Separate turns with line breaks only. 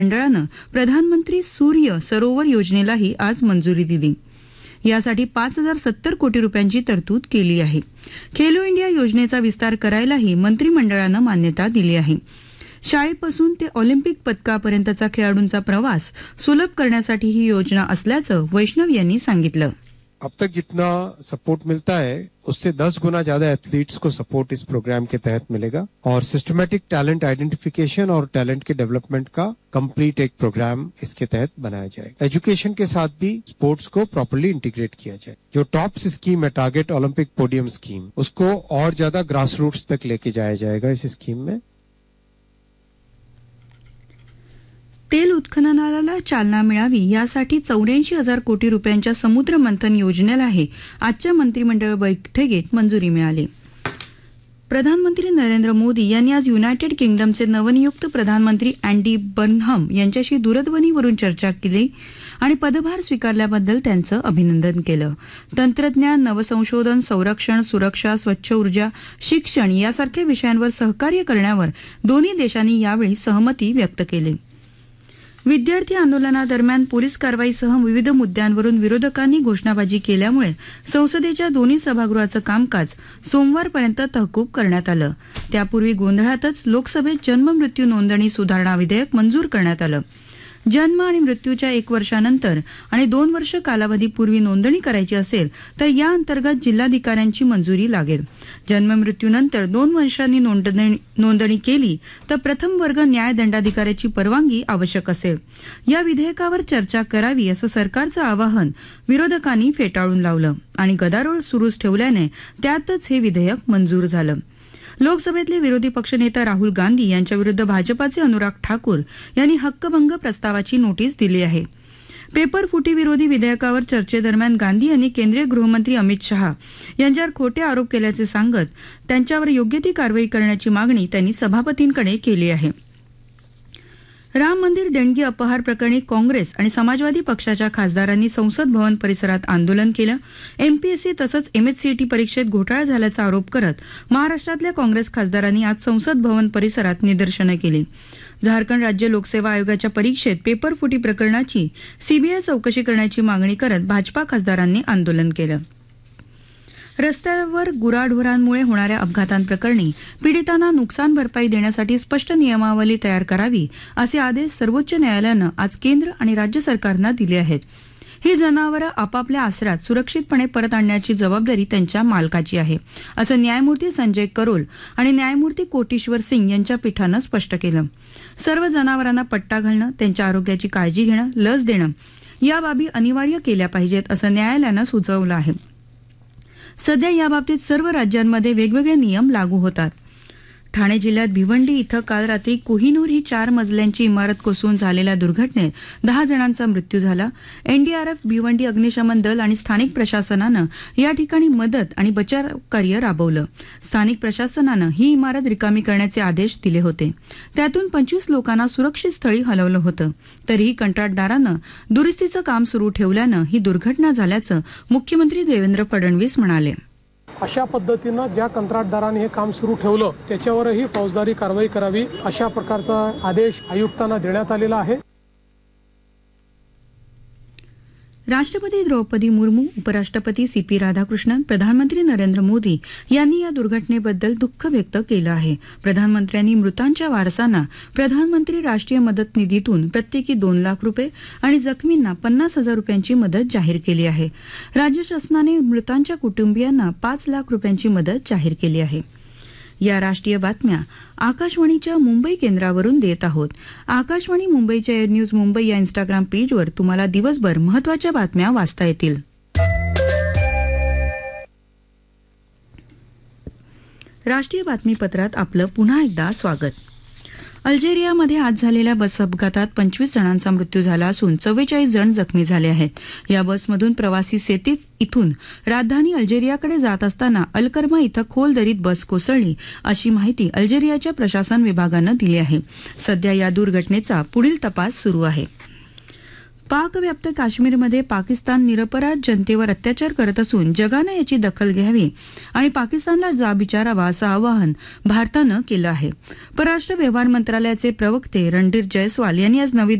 मंडळानं प्रधानमंत्री सूर्य सरोवर योजनेलाही आज मंजुरी दिली. यासाठी 5,070 कोटी रुपयांची तरतूद केली आहे. खेलो इंडिया योजनेचा विस्तार करायलाही मंत्रिमंडळानं मान्यता दिली आहे. शाळेपासून ते ऑलिम्पिक पदकापर्यंतचा खेळाडूंचा प्रवास सुलभ करण्यासाठी ही योजना असल्याचं वैष्णव यांनी सांगितलं.
अब तक जितना सपोर्ट मिलता है उससे 10 गुना ज्यादा एथलीट्स को सपोर्ट इस प्रोग्राम के तहत मिलेगा और सिस्टमैटिक टैलेंट आइडेंटिफिकेशन और टैलेंट के डेवलपमेंट का कंप्लीट एक प्रोग्राम इसके तहत बनाया जाएगा. एजुकेशन के साथ भी स्पोर्ट्स को प्रॉपर्ली इंटीग्रेट किया जाए. जो टॉप्स स्कीम है टारगेट ओलंपिक पोडियम स्कीम, उसको और ज्यादा ग्रास रूट्स तक लेके जाया जाएगा इस स्कीम में.
तेल उत्खननाला चालना मिळावी यासाठी 84,000 कोटी रुपयांच्या समुद्र मंथन योजनेलाही आजच्या मंत्रिमंडळ बैठकीत मंजुरी मिळाली. प्रधानमंत्री नरेंद्र मोदी यांनी आज युनायटेड किंगडमचे नवनियुक्त प्रधानमंत्री अँडी बर्नहम यांच्याशी दूरध्वनीवरून चर्चा केली आणि पदभार स्वीकारल्याबद्दल त्यांचं अभिनंदन केलं. तंत्रज्ञान, नवसंशोधन, संरक्षण, सुरक्षा, स्वच्छ ऊर्जा, शिक्षण यासारख्या विषयांवर सहकार्य करण्यावर दोन्ही देशांनी यावेळी सहमती व्यक्त केली. विद्यार्थी आंदोलनादरम्यान पोलीस कारवाईसह विविध मुद्द्यांवरून विरोधकांनी घोषणाबाजी केल्यामुळे संसदेच्या दोन्ही सभागृहाचं कामकाज सोमवारपर्यंत तहकूब करण्यात आलं. त्यापूर्वी गोंधळातच लोकसभेत जन्म मृत्यू नोंदणी सुधारणा विधेयक मंजूर करण्यात आलं. जन्म आणि मृत्यूच्या 1 वर्षानंतर आणि 2 वर्ष कालावधीपूर्वी नोंदणी करायची असेल तर या अंतर्गत जिल्हाधिकाऱ्यांची मंजुरी लागेल. जन्म मृत्यूनंतर 2 वर्षांनी नोंदणी केली तर प्रथम वर्ग न्याय दंडाधिकाऱ्याची परवानगी आवश्यक असेल. या विधेयकावर चर्चा करावी असं सरकारचं आवाहन विरोधकांनी फेटाळून लावलं आणि गदारोळ सुरूच ठेवल्याने त्यातच हे विधेयक मंजूर झालं. लोकसभेतले विरोधी पक्षनेता राहुल गांधी यांच्याविरुद्ध भाजपाचे अनुराग ठाकूर यांनी हक्कभंग प्रस्तावाची नोटीस दिली आहे. पेपर फुटी विरोधी विधेयकावर चर्चेदरम्यान गांधी यांनी केंद्रीय गृहमंत्री अमित शहा यांच्यावर खोटे आरोप केल्याचे सांगत त्यांच्यावर योग्य ती कारवाई करण्याची मागणी त्यांनी सभापतींकडे केली आहे. राम मंदिर देणगी अपहार प्रकरणी काँग्रेस आणि समाजवादी पक्षाच्या खासदारांनी संसद भवन परिसरात आंदोलन केलं. एमपीएससी तसंच एमएचसीईटी परीक्षेत घोटाळा झाल्याचा आरोप करत महाराष्ट्रातल्या काँग्रेस खासदारांनी आज संसद भवन परिसरात निदर्शनं केली. झारखंड राज्य लोकसेवा आयोगाच्या परीक्षेत पेपर फुटी प्रकरणाची सीबीआय चौकशी करण्याची मागणी करत भाजपा खासदारांनी आंदोलन केलं. रस्त्यावर गुराढोरांमुळे होणाऱ्या अपघातांप्रकरणी पीडितांना नुकसान भरपाई देण्यासाठी स्पष्ट नियमावली तयार करावी असे आदेश सर्वोच्च न्यायालयानं आज केंद्र आणि राज्य सरकारना दिले आहेत. ही जनावरं आपापल्या आसऱ्यात सुरक्षितपणे परत आणण्याची जबाबदारी त्यांच्या मालकाची आहे असं न्यायमूर्ती संजय करोल आणि न्यायमूर्ती कोटेश्वर सिंग यांच्या पीठानं स्पष्ट केलं. सर्व जनावरांना पट्टा घालणं, त्यांच्या आरोग्याची काळजी घेणं, लस देणं या बाबी अनिवार्य केल्या पाहिजेत असं न्यायालयानं सुचवलं आहे. सध्या याबाबतीत सर्व राज्यांमध्ये वेगवेगळे नियम लागू होतात. ठाणे जिल्ह्यात भिवंडी इथं काल रात्री कोहिनूर ही 4 मजल्यांची इमारत कोसळून झालेल्या दुर्घटनेत 10 जणांचा मृत्यू झाला. एनडीआरएफ, भिवंडी अग्निशमन दल आणि स्थानिक प्रशासनानं या ठिकाणी मदत आणि बचाव कार्य राबवलं. स्थानिक प्रशासनानं ही इमारत रिकामी करण्याचे आदेश दिले होते. त्यातून 25 लोकांना सुरक्षित स्थळी हलवलं होतं. तरीही कंत्राटदारानं दुरुस्तीचं काम सुरू ठेवल्यानं ही दुर्घटना झाल्याचं मुख्यमंत्री देवेंद्र फडणवीस म्हणाले.
अशा पद्धतीनं ज्या कंत्राटदाराने हे काम सुरू ठेवलं त्याच्यावरही फौजदारी कारवाई करावी अशा प्रकारचा आदेश आयुक्तांना देण्यात आलेला आहे.
राष्ट्रपती द्रौपदी मुर्मू, उपराष्ट्रपती सीपी राधाकृष्णन, प्रधानमंत्री नरेंद्र मोदी यांनी या दुर्घटनेबद्दल दुःख व्यक्त केलं आहे. प्रधानमंत्र्यांनी मृतांच्या वारसांना प्रधानमंत्री राष्ट्रीय मदत निधीतून प्रत्येकी 2 लाख रुपये आणि जखमींना 50,000 रुपयांची मदत जाहीर केली आहे. राज्य शासनाने मृतांच्या कुटुंबियांना 5 लाख रुपयांची मदत जाहीर केली आहे. या राष्ट्रीय बातम्या आकाशवाणीच्या मुंबई केंद्रावरून देत आहोत. आकाशवाणी मुंबईच्या एअर न्यूज मुंबई या इंस्टाग्राम पेजवर तुम्हाला दिवसभर महत्त्वाच्या बातम्या वाचता येतील. राष्ट्रीय बातमीपत्रात आपलं पुन्हा एकदा स्वागत. अल्जेरियामध्ये आज झालेल्या बस अपघातात 25 जणांचा मृत्यू झाला असून 44 जण जखमी झाले आहेत. या बसमधून प्रवासी सेतिफ इथून राजधानी अल्जेरियाकडे जात असताना अलकर्मा इथं खोल दरीत बस कोसळली अशी माहिती अल्जेरियाच्या प्रशासन विभागानं दिली आहे. सध्या या दुर्घटनेचा पुढील तपास सुरू आहे. पाकव्याप्त काश्मीरमध्ये पाकिस्तान निरपराध जनतेवर अत्याचार करत असून जगानं याची दखल घ्यावी आणि पाकिस्तानला जाब विचारावा असं आवाहन भारतानं केलं आहे. परराष्ट्र व्यवहार मंत्रालयाचे प्रवक्ते रणधीर जयस्वाल यांनी आज नवी